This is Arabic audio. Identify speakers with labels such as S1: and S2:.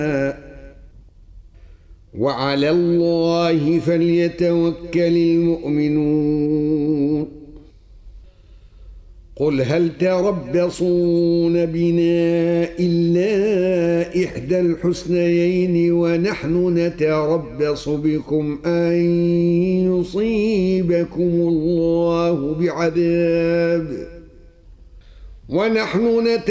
S1: وعلى الله فليتوكل المؤمنون قل هل تربصون بنا إلا إحدى الحسنيين ونحن نتربص بكم أن يصيبكم الله بعذاب